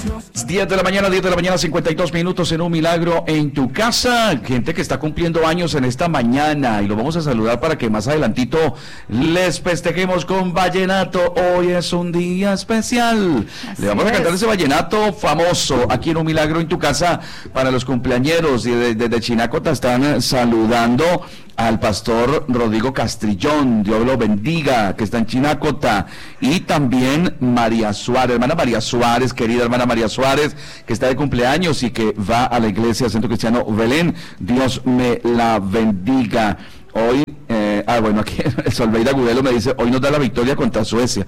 10 de la mañana, 52 minutos en Un Milagro en tu casa. Gente que está cumpliendo años en esta mañana y lo vamos a saludar para que más adelantito les festejemos con vallenato. Hoy es un día especial. Le vamos a cantar ese vallenato famoso aquí en Un Milagro en tu casa para los cumpleañeros. Y desde Chinacota están saludando al pastor Rodrigo Castrillón, Dios lo bendiga, que está en Chinacota, y también María Suárez, hermana María Suárez, querida hermana María Suárez, que está de cumpleaños y que va a la iglesia Centro Cristiano Belén. Dios me la bendiga. Hoy, bueno, aquí Solveida Gudelo me dice, hoy nos da la victoria contra Suiza,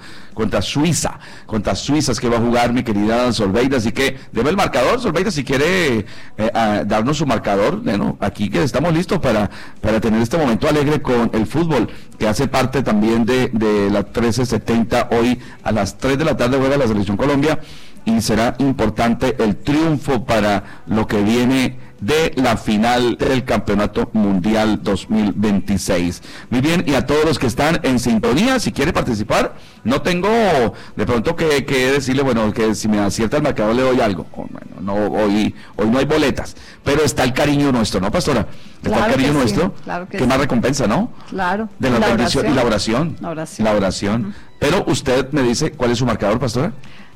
es que va a jugar mi querida Solveida, así que debe el marcador, Solveida, si quiere darnos su marcador. Bueno, aquí que estamos listos para tener este momento alegre con el fútbol, que hace parte también de la 1370, hoy a las 3 de la tarde juega la Selección Colombia, y será importante el triunfo para lo que viene de la final del Campeonato Mundial 2026. Muy bien, y a todos los que están en sintonía, si quiere participar, no tengo de pronto que decirle, bueno, que si me acierta el marcador le doy algo. Bueno, no, hoy no hay boletas, pero está el cariño nuestro, ¿no, pastora? Está claro, el cariño nuestro, claro que más recompensa, ¿no? Claro. De la bendición y la oración. La oración. Uh-huh. Pero usted me dice, ¿cuál es su marcador, pastora?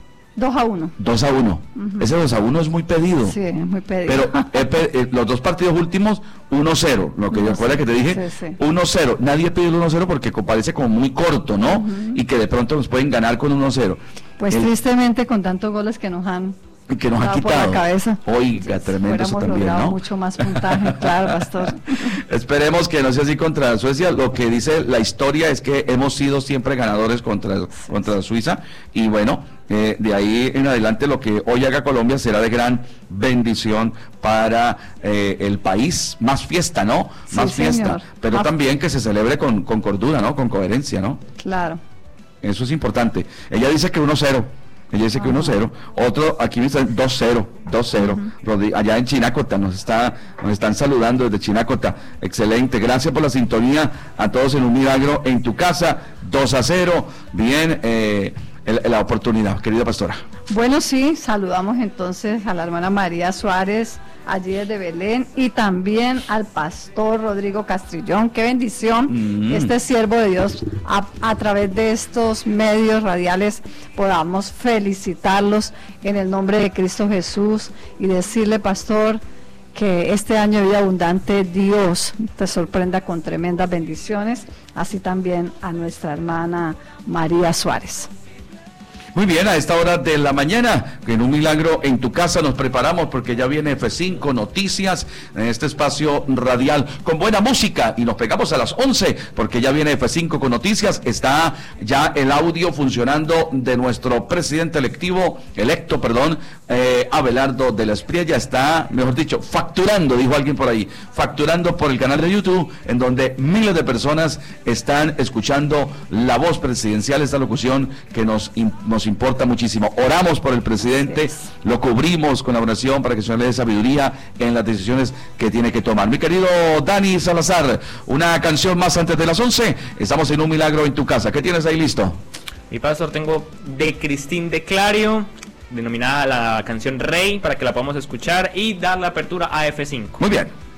2-1. 2-1. Uh-huh. Ese 2-1 es muy pedido. Sí, es muy pedido. Pero los dos partidos últimos, 1-0. Lo que yo recuerda que te dije, sí. 1-0. Nadie pide el 1-0 porque parece como muy corto, ¿no? Uh-huh. Y que de pronto nos pueden ganar con 1-0. Pues tristemente, con tantos goles que nos han quitado por la cabeza. Oiga, tremendo eso también, ¿no? Mucho más puntaje, claro, pastor. Esperemos que no sea así contra Suecia. Lo que dice la historia es que hemos sido siempre ganadores contra Suiza, y bueno, de ahí en adelante lo que hoy haga Colombia será de gran bendición para el país. Más fiesta, ¿no? Más fiesta, señor. Pero también que se celebre con cordura, ¿no? Con coherencia, ¿no? Claro. Eso es importante. Ella dice que 1-0. Ella dice que 1-0, otro, aquí me dicen 2-0, uh-huh. Allá en Chinacota, nos están saludando desde Chinacota, excelente, gracias por la sintonía a todos en Un Milagro en tu casa, 2-0, bien, la oportunidad, querida pastora. Bueno, sí, saludamos entonces a la hermana María Suárez, allí desde Belén, y también al pastor Rodrigo Castrillón. Qué bendición, este siervo de Dios, a través de estos medios radiales podamos felicitarlos en el nombre de Cristo Jesús y decirle, pastor, que este año de vida abundante Dios te sorprenda con tremendas bendiciones, así también a nuestra hermana María Suárez. Muy bien, a esta hora de la mañana, en Un Milagro en tu casa, nos preparamos porque ya viene F5 Noticias en este espacio radial con buena música, y nos pegamos a las 11 porque ya viene F5 con Noticias. Está ya el audio funcionando de nuestro presidente electo, Abelardo de la Espriella. Está, mejor dicho, facturando, dijo alguien por ahí, facturando por el canal de YouTube, en donde miles de personas están escuchando la voz presidencial, esta locución que nos importa muchísimo. Oramos por el presidente, lo cubrimos con la oración para que el Señor le dé sabiduría en las decisiones que tiene que tomar. Mi querido Dani Salazar, una canción más antes de las 11. Estamos en Un Milagro en tu casa. ¿Qué tienes ahí listo? Mi pastor, tengo de Cristín de Clario, denominada la canción Rey, para que la podamos escuchar y dar la apertura a F5. Muy bien.